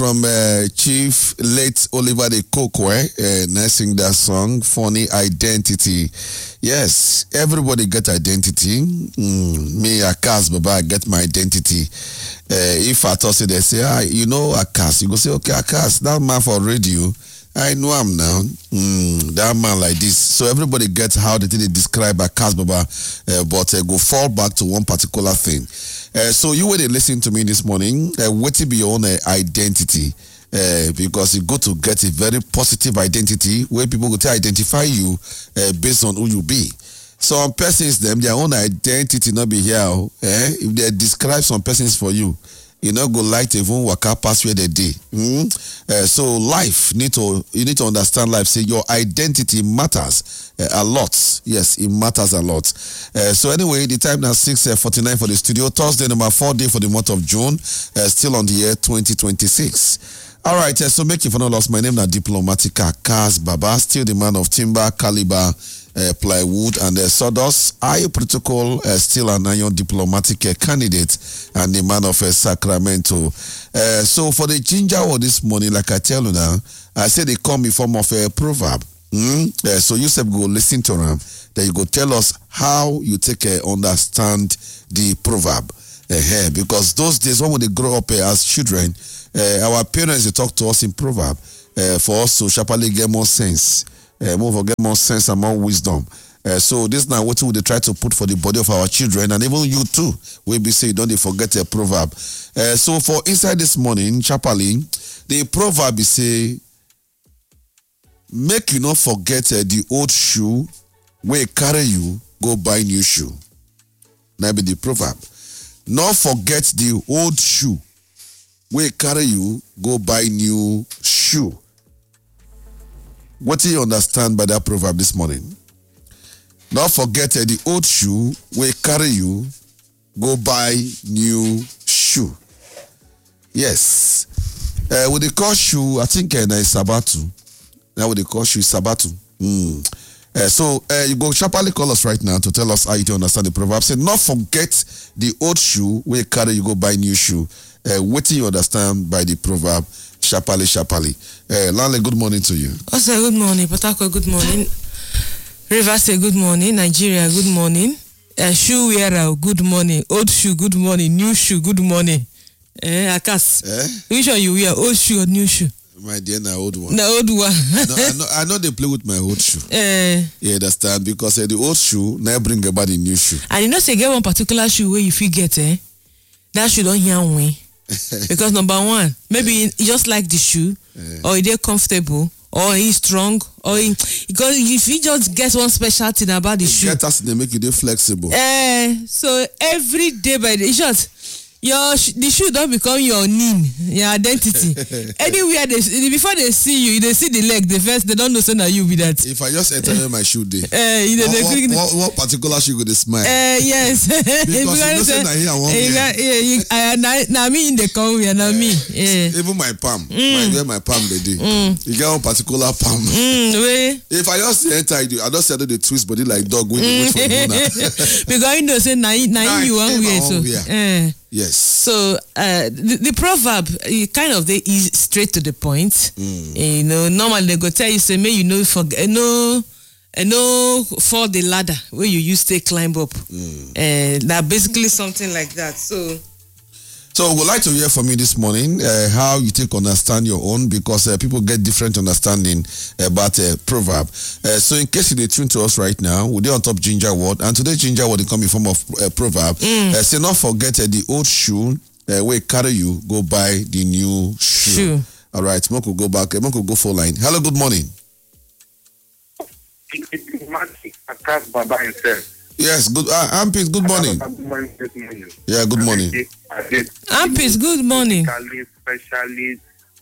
from Chief late Oliver de Kokwe, sing that song, Funny Identity. Yes, everybody get identity. Me, Akas Baba, I get my identity. If I toss it, they say, Akas. You go say, okay, Akas, that man for radio. I know him now. That man like this. So everybody gets how they describe Akas Baba, but go fall back to one particular thing. So you were listening to me this morning. What to be your own identity? Because it's good to get a very positive identity where people will identify you based on who you be. Some persons, their own identity not be here. If they describe some persons for you, you know, go like to even work out past where they did. So life, you need to understand life. Say your identity matters a lot. Yes, it matters a lot. So anyway, the time now 6:49 for the studio. Thursday, number 4 day for the month of June. Still on the year 2026. All right, so make you for no loss. My name is Diplomatica Akas Baba. Still the man of timber, caliber, plywood, and sawdust. I protocol still an iron diplomatic candidate and the man of Sacramento. So for the ginger word this morning, like I tell you now, I say they come in form of a proverb. So you said go listen to them. Then you go tell us how you take understand the proverb. Because those days when they grow up as children, our parents they talk to us in proverb for us to sharply get more sense. Get more sense and more wisdom. So this now what we try to put for the body of our children, and even you too will be saying don't they forget a proverb. So for inside this morning, Chapali, the proverb is say, make you not forget the old shoe where carry you, go buy new shoe. That be the proverb. Not forget the old shoe where carry you, go buy new shoe. What do you understand by that proverb this morning? Not forget the old shoe will carry you, go buy new shoe. Yes. With the call shoe, I think it's Sabatu. Now with the call shoe is Sabatu. So you go sharply call us right now to tell us how you understand the proverb. Say, not forget the old shoe will carry you, go buy new shoe. What do you understand by the proverb? Sharply. Lale, good morning to you. Also, good morning. Potako, good morning. Rivers, good morning. Nigeria, good morning. Shoe wearer, good morning. Old shoe, good morning. New shoe, good morning. Akas. Which one you wear, old shoe or new shoe? My dear, na old one. The old one. I know they play with my old shoe. Yeah, understand? Because the old shoe now bring about the new shoe. And you know, say get one particular shoe where you feel get, that shoe don't hear me. Because number one, maybe you just like the shoe, or is it comfortable, or he's strong, or because if you just get one special thing about the shoe, get us they make you flexible. So every day by the shot, the shoe don't become your name, your identity. Anywhere before they see you, they see the leg, the first they don't know so now you be that. If I just enter my shoe day, what particular shoe go they smile? Yes. Because you know say na here one. Now me in the come here, now me. Even my palm, my palm they do. You get one particular palm. If I just enter, I just say the twist body like dog when you wait for the owner. Because you know say now you want wear so. Yes. So the proverb kind of is straight to the point. You know, normally they go tell you say, may you know forget no fall the ladder where you used to climb up. That basically something like that. So we'd like to hear from you this morning how you take understand your own, because people get different understanding about proverb. So in case you tune to us right now, we're on top ginger word, and today ginger word come in form of proverb. Say not forget the old shoe where carry you, go buy the new shoe. All right, Moko go back. Moko go full line. Hello, good morning. Akas Baba himself. Yes, good. Ampis, good morning. Yeah, good morning. Ampis, good morning. Especially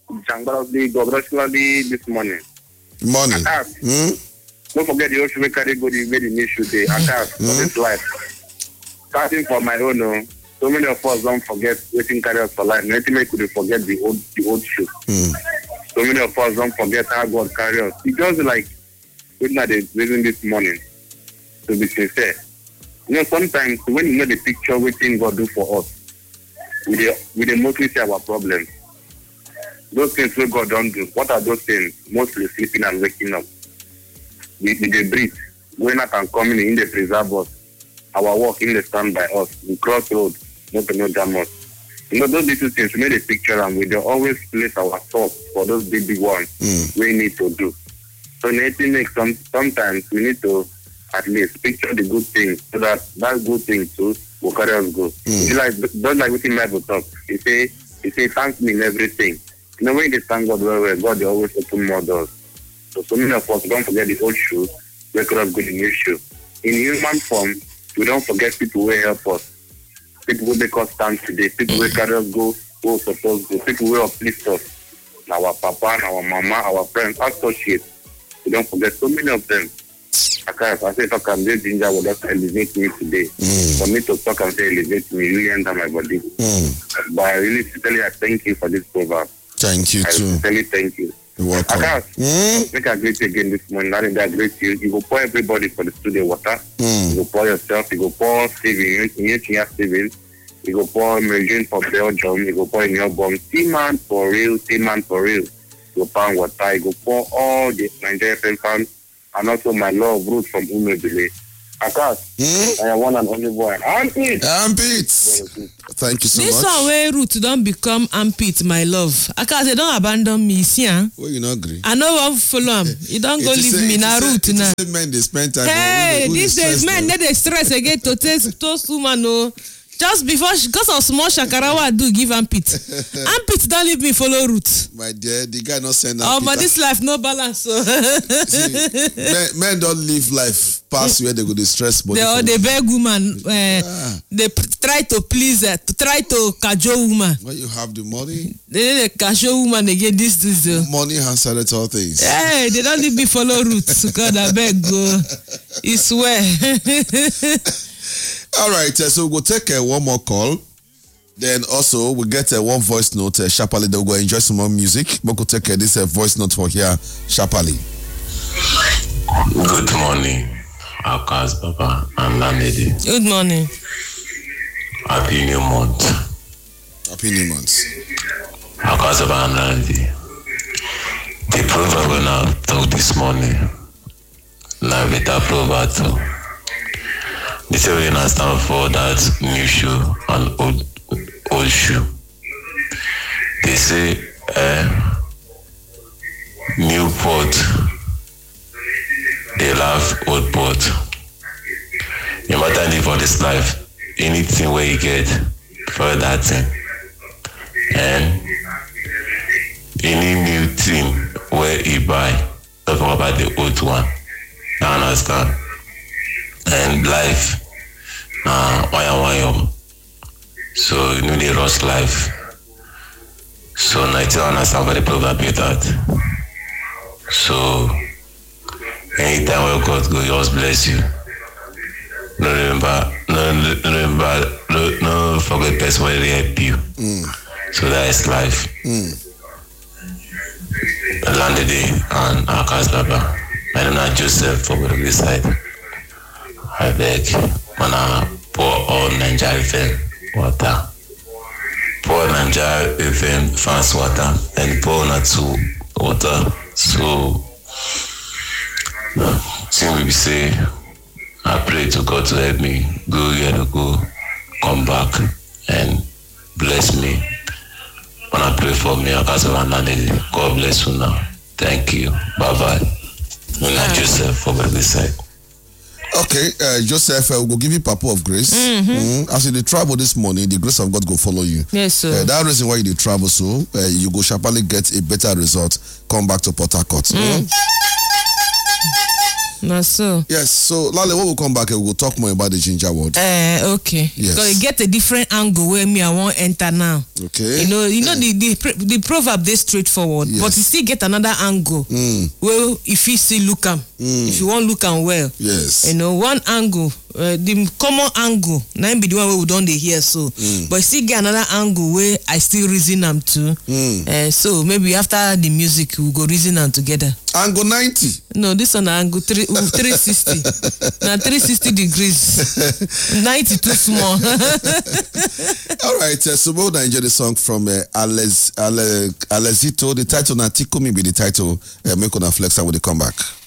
this morning. Morning. Don't forget the ocean we carry go the new shoe day. Akas for this life. Starting from my own, so many of us don't forget waiting carry us for life. Nothing make we forget the old shoe. So many of us don't forget how God carry us. It's just like we're not reason this morning. To be sincere, you know, sometimes when you know the picture, what thing God do for us, we mostly see our problems. those things wey God don do, what are those things? Mostly sleeping and waking up. We dey breathe, going out and coming in, dey preserve us. Our work in dey stand by us. We cross road, no jam us. Those little things, we made a picture and we dey always place our thoughts for those big ones we need to do. So anything makes sometimes we need to at least picture the good things so that good thing too will carry us go. Just like within Bible talk, he say thank me in everything. When they thank God well, God they always open more doors. So many of us don't forget the old shoes, we could have good in new shoe. In human form, we don't forget people who help us. People who make us stand today, people who carry us go who are supposed to, people who uplift us. Our papa, our mama, our friends, associates. We don't forget so many of them. I say talk and this ginger will just elevate me today. For me to talk and say elevate me, really enter my body. But I really sincerely I thank you for this program. Thank you too. I sincerely thank you. You're welcome. Make I greet you again this morning. Not that I greet you. You go pour everybody for the studio water. You go pour yourself. You go pour Steven. Steven. You go pour Emerging for Belgium. You go pour in your bomb. T-Man for real. You go pour water. You go pour all the Nigeria fans. And also my love, Ruth from Umebile. Akas, I am one and only boy. Ampit. Thank you so this much. This one where Ruth don't become Ampit, my love. Akas, they don't abandon me, see, huh? Well, you not agree. I know what follow him. You don't go leave me now, Ruth now. Men they spend time. Hey, these days men they stress again to toast woman, no. Just because of small shakarawa I do give Ampit. Ampit don't leave me follow Ruth. My dear, the guy not send Ampit. Oh, but this life no balance. So. See, men don't live life past where they go to stress body. They beg woman. They try to please her, try to cajole woman. When you have the money. They cajole woman again this. Money has started all things. Hey, they don't leave me follow Ruth. God, I beg go. I swear. All right, so we'll take one more call. Then also we'll get one voice note sharply. Then we'll enjoy some more music. But we'll take this voice note for here sharply. Good morning, Akas Baba and Landlady. Good morning. Happy New Month. Happy New Month. Akas Baba and Landlady. The proverb we're going to talk this morning. Now with that proverb too. This is really not stand for that new shoe and old shoe. They say new pot, they love old pot. No matter anything for this life, anything where you get for that thing. And any new thing where you buy, talking about the old one. I understand. And life, why. So you know they lost life. So I tell understand what the proverb is that. So anytime where God go, He always bless you. No forget the person where they help you. So that is life. Landlady and Akas Baba. I don't know Joseph for the side. I beg, when I pour all Nigeria FM water, pour Nigeria FM fast water, and pour not to water. So, since we say, I pray to God to help me go here to go, come back and bless me. When I pray for me, I can't say God bless you now. Thank you. Bye bye. When I Joseph for the side. Okay, Joseph, we'll give you Papa of Grace. As you travel this morning, the grace of God will follow you. Yes, sir. That reason why you travel, so you go sharply get a better result. Come back to Port Harcourt. No, so. Yes, so Lale, when we come back, we'll talk more about the ginger word. Okay. Yes. So you get a different angle where me I want enter now. Okay. You know the proverb they straightforward, yes. but you still get another angle. Well, if you see look if you want look well. Yes. You know one angle the common angle na be the one wey we don dey hear so. But still get another angle wey I still reason am too. So maybe after the music we go reason am together. Angle 90. No, this one angle 360. Na 360 degrees. 90 too small. All right, so we'll enjoy the song from Alezito. The title na Tikomi be the title. Make una flex and when they come back.